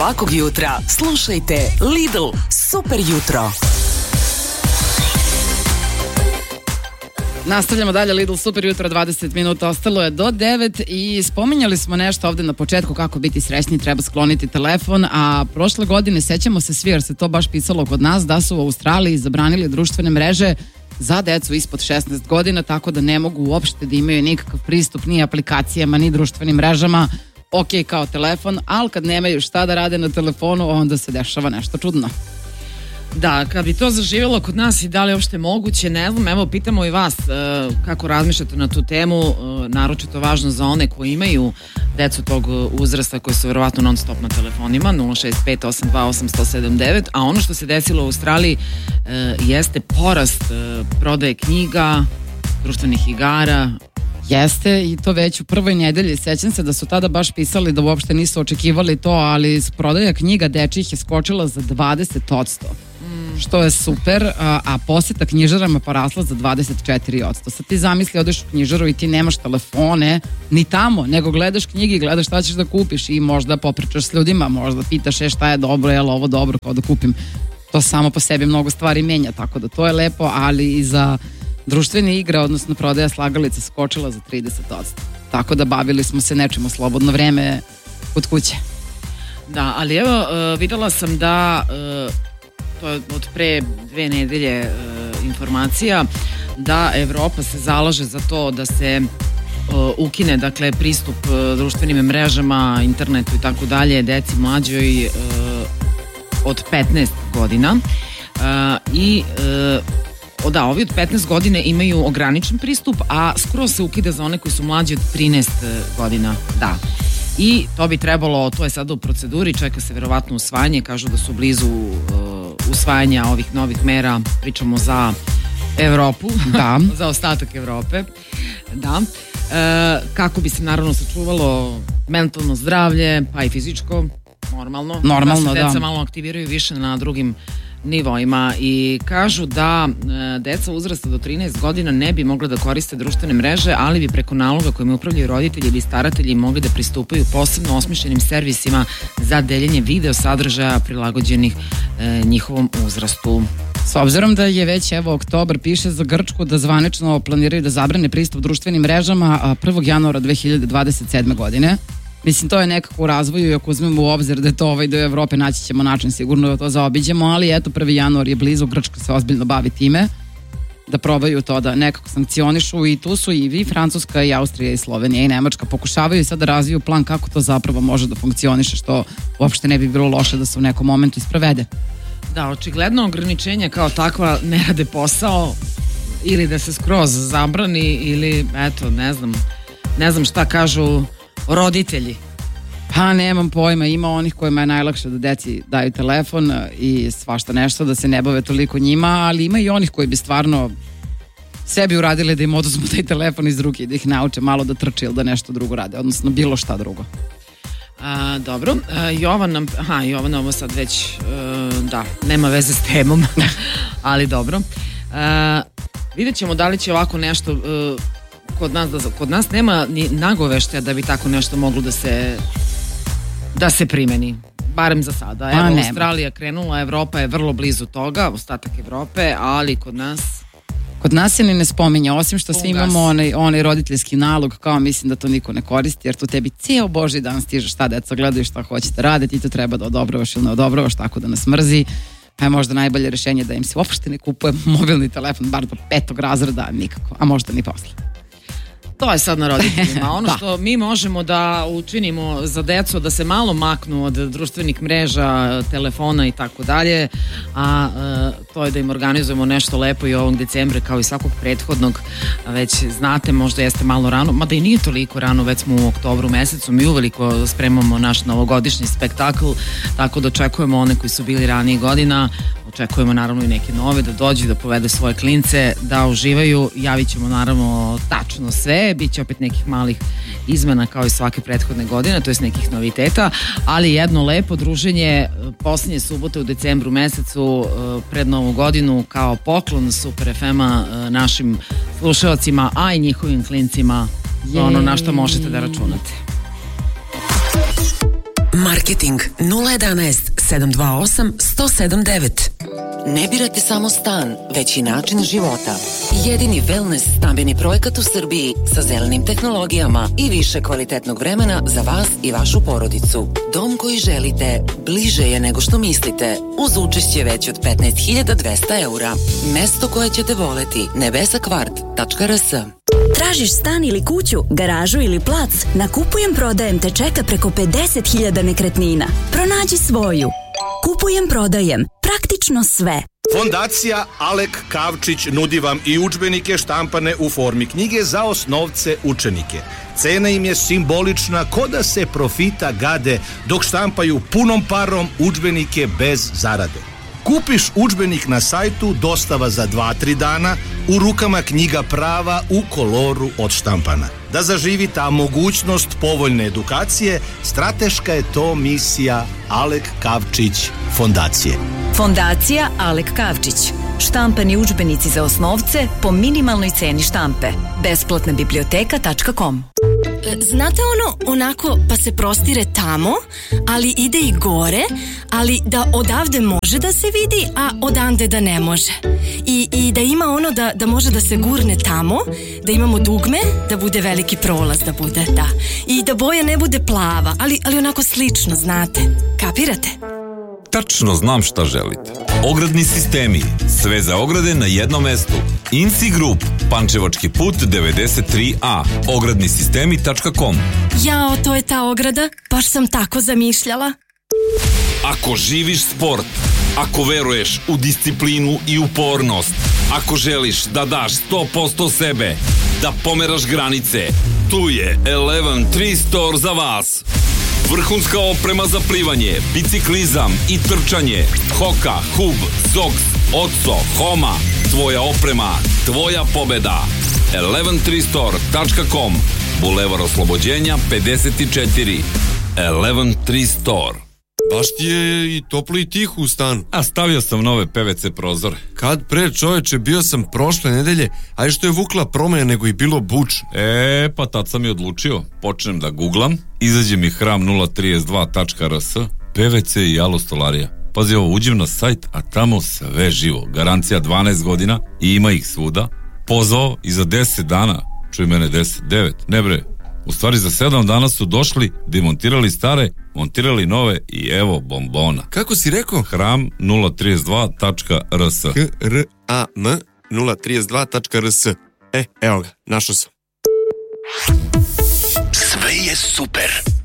Svakog jutra slušajte Lidl Super jutro. Nastavljamo dalje, Lidl Super jutro, 20 minuta ostalo je do 9 i spominjali smo nešto ovde na početku kako biti srećni, treba skloniti telefon, a prošle godine sećamo se svi, jer se to baš pisalo kod nas, da su u Australiji zabranili društvene mreže za decu ispod 16 godina, tako da ne mogu uopšte da imaju nikakav pristup ni aplikacijama, ni društvenim mrežama. Ok, kao telefon, ali kad nemaju šta da rade na telefonu, onda se dešava nešto čudno. Da, kad bi to zaživjelo kod nas i da li je uopšte moguće, ne znam, evo pitamo i vas kako razmišljate na tu temu, naročito važno za one koji imaju decu tog uzrasta koji su verovatno non stop na telefonima, 065828179, a ono što se desilo u Australiji jeste porast prodaje knjiga, društvenih igara. Jeste, i to već u prvoj nedelji. Sećam se da su tada baš pisali da uopšte nisu očekivali to, ali prodaja knjiga dečjih je skočila za 20%. Što je super, a poseta knjižarama porasla za 24%. Sad ti zamisli, odeš u knjižaru i ti nemaš telefone ni tamo, nego gledaš knjige i gledaš šta ćeš da kupiš i možda popričaš s ljudima, možda pitaš šta je dobro, je li ovo dobro, kao da kupim. To samo po sebi mnogo stvari menja, tako da to je lepo, ali i za društvene igre, odnosno prodaja slagalica skočila za 30%. Tako da bavili smo se nečim u slobodno vreme kod kuće. Da, ali evo, videla sam da to je od pre 2 nedelje informacija da Evropa se zalaže za to da se ukine, dakle, pristup društvenim mrežama, internetu i tako dalje deci mlađoj od 15 godina i da, ovi od 15 godine imaju ograničen pristup, a skroz se ukida za one koji su mlađi od 13 godina, da. I to bi trebalo, to je sada u proceduri, čeka se verovatno usvajanje, kažu da su blizu usvajanja ovih novih mera, pričamo za Evropu, da. za ostatak Evrope, da. Kako bi se naravno sačuvalo mentalno zdravlje, pa i fizičko, normalno, da se deca malo aktiviraju više na drugim nivoima i kažu da deca uzrasta do 13 godina ne bi mogla da koriste društvene mreže, ali bi preko naloga kojima upravljaju roditelji ili staratelji mogli da pristupaju posebno osmišljenim servisima za deljenje video sadržaja prilagođenih njihovom uzrastu. S obzirom da je već evo oktobar, piše za Grčku da zvanično planiraju da zabrane pristup društvenim mrežama 1. januara 2027. godine. Mislim, to je nekako u razvoju i ako uzmemo u obzir da je to do Evrope, naći ćemo način sigurno da to zaobiđemo, ali eto, 1. januar je blizu, Grčka se ozbiljno bavi time, da probaju to da nekako sankcionišu i tu su i Francuska i Austrija i Slovenija i Nemačka pokušavaju i sad da razviju plan kako to zapravo može da funkcioniše, što uopšte ne bi bilo loše da se u nekom momentu isprovede. Da, očigledno ograničenja kao takva ne rade posao ili da se skroz zabrani ili eto, ne znam šta kažu roditelji. Pa nemam pojma, ima onih kojima je najlakše da deci daju telefon i svašta nešto, da se ne bave toliko njima, ali ima i onih koji bi stvarno sebi uradili da im oduzmu taj telefon iz ruke i da ih nauče malo da trče ili da nešto drugo rade, odnosno bilo šta drugo. Dobro, Jovan ovo sad već da, nema veze s temom ali dobro, vidjet ćemo da li će ovako nešto kod nas nema ni nagoveštaja da bi tako nešto moglo da se primeni, barem za sada. Evo, Australija krenula, Evropa je vrlo blizu toga, ostatak Evrope, ali kod nas se ni ne spominja, osim što svi imamo onaj roditeljski nalog, kao mislim da to niko ne koristi, jer tu tebi cijel božji dan stiže šta deca gledaju, šta hoćete raditi, i to treba da odobravaš ili ne odobravaš, tako da nas mrzi. Pa je možda najbolje rešenje da im se uopšte ne kupuje mobilni telefon, bar do 5. razreda, nikako, a možda ni posle. To je sad na roditeljima. Ono što mi možemo da učinimo za decu, da se malo maknu od društvenih mreža, telefona i tako dalje, a to je da im organizujemo nešto lepo i ovog decembra kao i svakog prethodnog. Već znate, možda jeste malo rano, mada i nije toliko rano, već smo u oktobru mesecu, mi uveliko spremamo naš novogodišnji spektakl, tako da očekujemo one koji su bili ranijih godina, očekujemo naravno i neke nove da dođu, da povede svoje klince, da uživaju. Javit ćemo naravno tačno sve, bit će opet nekih malih izmena kao i svake prethodne godine, to jest nekih noviteta, ali jedno lepo druženje posljednje subote u decembru mesecu pred Novu godinu kao poklon Super FM-a našim slušalcima, a i njihovim klincima, ono na što možete da računate. Marketing 011 728 179. Ne birate samo stan, već i način života. Jedini wellness stambeni projekat u Srbiji sa zelenim tehnologijama i više kvalitetnog vremena za vas i vašu porodicu. Dom koji želite bliže je nego što mislite, uz učešće već od 15.200 eura. Mesto koje ćete voleti, nebesakvart.rs. Tražiš stan ili kuću, garažu ili plac? Na Kupujem prodajem te čeka preko 50.000 nekretnina. Pronađi svoju. Kupujem prodajem. Praktično sve. Fondacija Alek Kavčić nudi vam i udžbenike štampane u formi knjige za osnovce učenike. Cena im je simbolična, ko da se profita gade dok štampaju punom parom udžbenike bez zarade. Kupiš udžbenik na sajtu, dostava za 2-3 dana, u rukama knjiga prava u koloru od štampana. Da zaživi ta mogućnost povoljne edukacije, strateška je to misija Alek Kavčić Fondacije. Fondacija Alek Kavčić. Štampani udžbenici za osnovce po minimalnoj ceni štampe. Besplatnabiblioteka.com. Znate onako pa se prostire tamo, ali ide i gore, ali da odavde može da se vidi, a odande da ne može. I da ima da može da se gurne tamo, da imamo dugme, da bude veliki prolaz, da bude, da. I da boja ne bude plava, ali onako slično, znate. Kapirate? Tačno znam šta želite. Ogradni sistemi, sve za ograde na jednom mestu. Inci Group, Pančevački put 93A, ogradnisistemi.com. Jao, to je ta ograda, baš sam tako zamišljala. Ako živiš sport, ako veruješ u disciplinu i upornost, ako želiš da daš 100% sebe, da pomeraš granice, tu je 11 Store za vas. Vrhunska oprema za plivanje, biciklizam i trčanje. Hoka, Hub, Zox, Otso, Homa. Tvoja oprema, tvoja pobeda. 113store.com. Bulevar Oslobođenja 54. 11 Store. Baš ti je i toplo i tiho u stanu. A stavio sam nove PVC prozore. Kad pre, čoveče, bio sam prošle nedelje, a što je vukla promena nego i bilo bučno. Pa tad sam i odlučio. Počnem da googlam, izađe mi hram032.rs, PVC i alostolarija. Pazi ovo, uđem na sajt, a tamo sve živo. Garancija 12 godina i ima ih svuda. Pozvao i za 10 dana, čuj mene 9, ne bre, u stvari za 7 dana su došli, demontirali stare, montirali nove i evo bombona. Kako si rekao? hram032.rs. hram032.rs. Evo ga, našao sam. Sve je super.